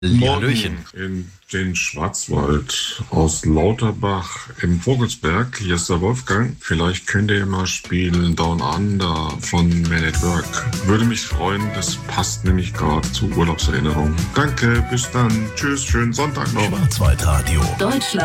Hallöchen. In den Schwarzwald aus Lauterbach im Vogelsberg. Hier ist der Wolfgang. Vielleicht könnt ihr mal spielen Down Under von Man at Work. Würde mich freuen, das passt nämlich gerade zu Urlaubserinnerungen. Danke, bis dann. Tschüss, schönen Sonntag noch. Schwarzwaldradio. Deutschland.